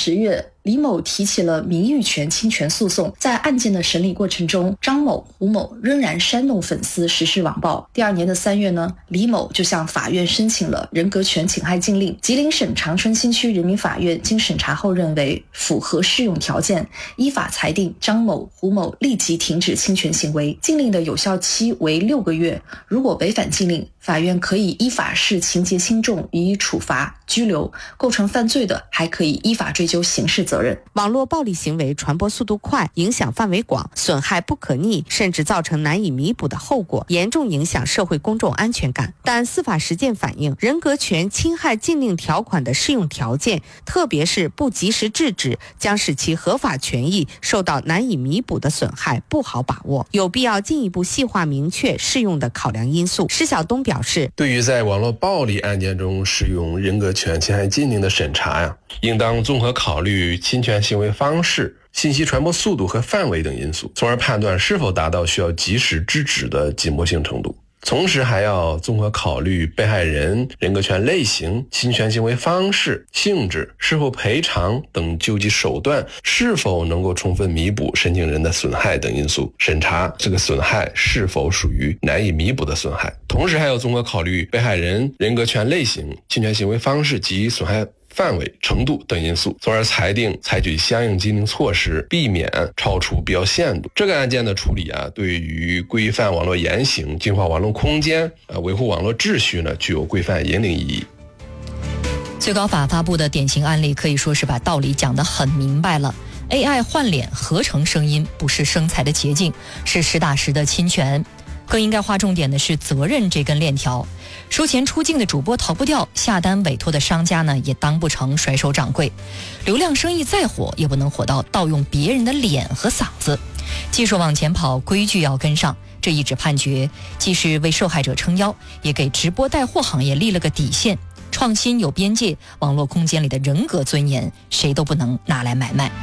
10月，李某提起了名誉权侵权诉讼。在案件的审理过程中，张某、胡某仍然煽动粉丝实施网暴。第2年的3月呢，李某就向法院申请了人格权侵害禁令。吉林省长春新区人民法院经审查后认为符合适用条件，依法裁定张某、胡某立即停止侵权行为。禁令的有效期为6个月，如果违反禁令，法院可以依法视情节轻重予以处罚、拘留，构成犯罪的还可以依法追究刑事责任。 网络暴力行为传播速度快，影响范围广，损害不可逆，甚至造成难以弥补的后果，严重影响社会公众安全感。但司法实践反映，人格权侵害禁令条款的适用条件，特别是不及时制止，将使其合法权益受到难以弥补的损害，不好把握，有必要进一步细化明确适用的考量因素。施晓东表示， 对于在网络暴力案件中适用人格权侵害禁令的审查应当综合考虑侵权行为方式、信息传播速度和范围等因素，从而判断是否达到需要及时制止的紧迫性程度。同时还要综合考虑被害人人格权类型、侵权行为方式、性质、是否赔偿等救济手段是否能够充分弥补申请人的损害等因素，审查这个损害是否属于难以弥补的损害。同时还要综合考虑被害人人格权类型、侵权行为方式及损害范围、程度等因素，从而裁定采取相应禁令措施，避免超出必要限度。这个案件的处理对于规范网络言行、净化网络空间、维护网络秩序具有规范引领意义。 最高法发布的典型案例可以说是把道理讲得很明白了。AI 换脸合成声音不是生财的捷径，是实打实的侵权。更应该划重点的是责任这根链条。收钱出镜的主播逃不掉，下单委托的商家呢也当不成甩手掌柜。流量生意再火，也不能火到盗用别人的脸和嗓子。技术往前跑，规矩要跟上。这一纸判决既是为受害者撑腰，也给直播带货行业立了个底线。创新有边界，网络空间里的人格尊严，谁都不能拿来买卖。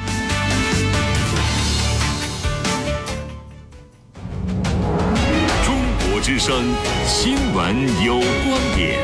之声新闻有观点，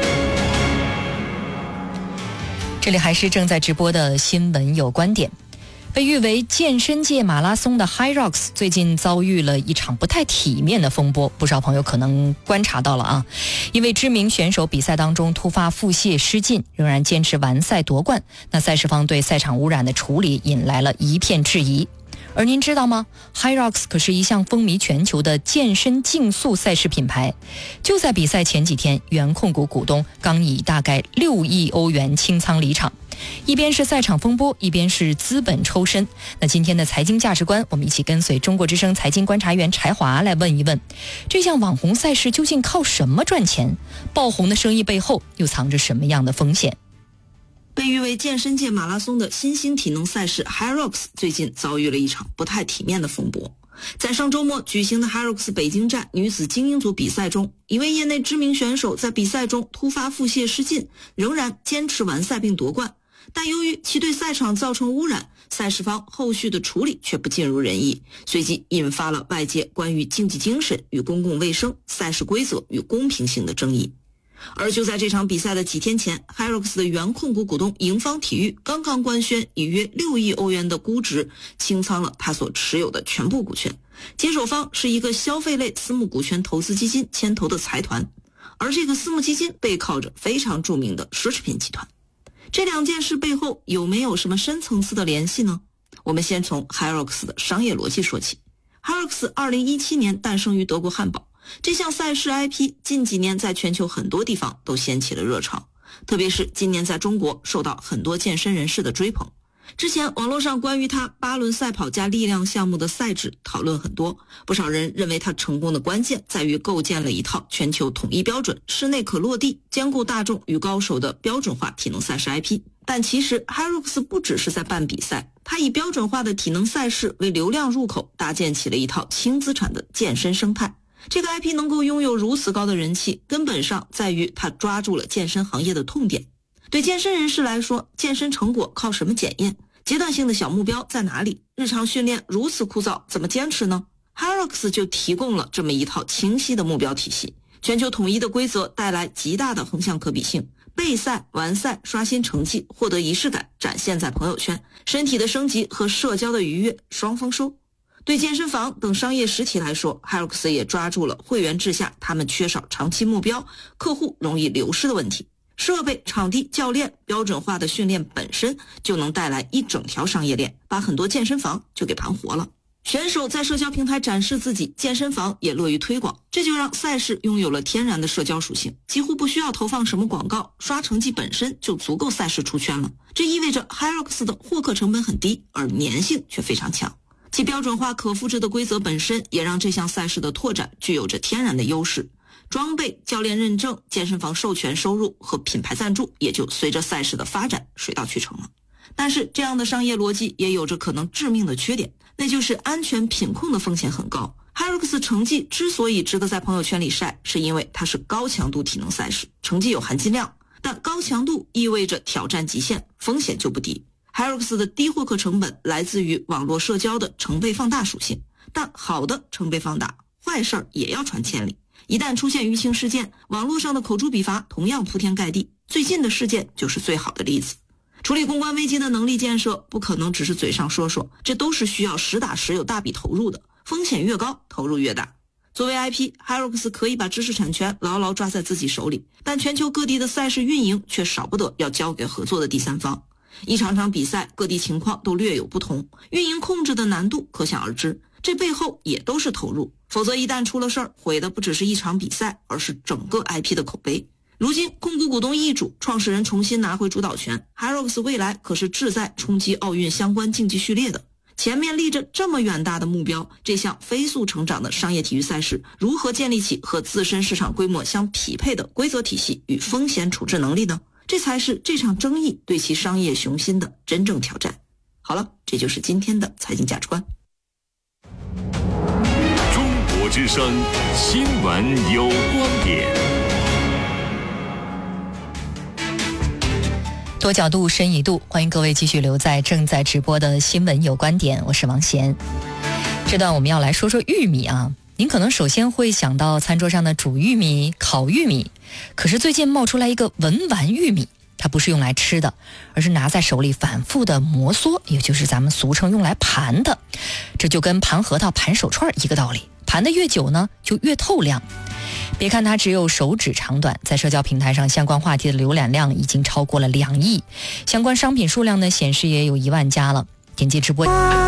这里还是正在直播的新闻有观点。被誉为健身界马拉松的 HYROX 最近遭遇了一场不太体面的风波，不少朋友可能观察到了一位知名选手比赛当中突发腹泻失禁，仍然坚持完赛夺冠，那赛事方对赛场污染的处理引来了一片质疑。而您知道吗？ HYROX 可是一项风靡全球的健身竞速赛事品牌。就在比赛前几天，原控股股东刚以大概6亿欧元清仓离场。一边是赛场风波，一边是资本抽身。那今天的财经价值观，我们一起跟随中国之声财经观察员柴华来问一问，这项网红赛事究竟靠什么赚钱？爆红的生意背后又藏着什么样的风险？ 被誉为健身界马拉松的新兴体能赛事 HYROX 最近遭遇了一场不太体面的风波。在上周末举行的 HYROX 北京站女子精英组比赛中，一位业内知名选手在比赛中突发腹泻失禁，仍然坚持完赛并夺冠。但由于其对赛场造成污染，赛事方后续的处理却不尽如人意，随即引发了外界关于竞技精神与公共卫生、赛事规则与公平性的争议。而就在这场比赛的几天前， HYROX 的原控股股东盈方体育刚刚官宣以约6亿欧元的估值清仓了他所持有的全部股权，接手方是一个消费类私募股权投资基金牵头的财团，而这个私募基金背靠着非常著名的奢侈品集团。这两件事背后有没有什么深层次的联系呢？我们先从 HYROX 的商业逻辑说起。 HYROX 2017年诞生于德国汉堡，这项赛事 IP 近几年在全球很多地方都掀起了热潮，特别是今年在中国受到很多健身人士的追捧。之前网络上关于他8轮赛跑加力量项目的赛制讨论很多，不少人认为他成功的关键在于构建了一套全球统一标准、室内可落地、兼顾大众与高手的标准化体能赛事 IP。 但其实 HYROX 不只是在办比赛，他以标准化的体能赛事为流量入口，搭建起了一套轻资产的健身生态。这个 IP 能够拥有如此高的人气，根本上在于他抓住了健身行业的痛点。对健身人士来说，健身成果靠什么检验？阶段性的小目标在哪里？日常训练如此枯燥，怎么坚持呢？ HYROX 就提供了这么一套清晰的目标体系，全球统一的规则带来极大的横向可比性， 备赛、完赛、刷新成绩、获得仪式感展现在朋友圈，身体的升级和社交的愉悦双丰收。对健身房等商业实体来说， HYROX 也抓住了会员制下他们缺少长期目标、客户容易流失的问题。设备、场地、教练，标准化的训练本身就能带来一整条商业链，把很多健身房就给盘活了。选手在社交平台展示自己，健身房也乐于推广，这就让赛事拥有了天然的社交属性，几乎不需要投放什么广告，刷成绩本身就足够赛事出圈了。这意味着 HYROX 的获客成本很低，而粘性却非常强。其标准化可复制的规则本身也让这项赛事的拓展具有着天然的优势。装备、教练认证、健身房授权收入和品牌赞助也就随着赛事的发展水到渠成了。但是这样的商业逻辑也有着可能致命的缺点，那就是安全品控的风险很高。HYROX 成绩之所以值得在朋友圈里晒，是因为它是高强度体能赛事，成绩有含金量，但高强度意味着挑战极限，风险就不低。HYROX 的低获客成本来自于网络社交的成倍放大属性，但好的成倍放大，坏事儿也要传千里。一旦出现舆情事件，网络上的口诛笔伐同样铺天盖地，最近的事件就是最好的例子。处理公关危机的能力建设不可能只是嘴上说说，这都是需要实打实有大笔投入的，风险越高，投入越大。作为 IP， HYROX 可以把知识产权牢牢抓在自己手里，但全球各地的赛事运营却少不得要交给合作的第三方。一场场比赛，各地情况都略有不同，运营控制的难度可想而知，这背后也都是投入，否则一旦出了事儿，毁的不只是一场比赛，而是整个 IP 的口碑。如今控股股东易主，创始人重新拿回主导权， HYROX 未来可是志在冲击奥运相关竞技序列的。前面立着这么远大的目标，这项飞速成长的商业体育赛事如何建立起和自身市场规模相匹配的规则体系与风险处置能力呢？这才是这场争议对其商业雄心的真正挑战。好了，这就是今天的财经价值观。 中国之声，新闻有观点。 多角度，深一度，欢迎各位继续留在正在直播的新闻有观点，我是王贤。这段我们要来说说玉米啊。您可能首先会想到餐桌上的煮玉米、烤玉米，可是最近冒出来一个文玩玉米，它不是用来吃的，而是拿在手里反复的摩挲，也就是咱们俗称用来盘的。这就跟盘核桃、盘手串一个道理，盘得越久呢，就越透亮。别看它只有手指长短，在社交平台上相关话题的浏览量已经超过了2亿，相关商品数量呢显示也有1万家了。点击直播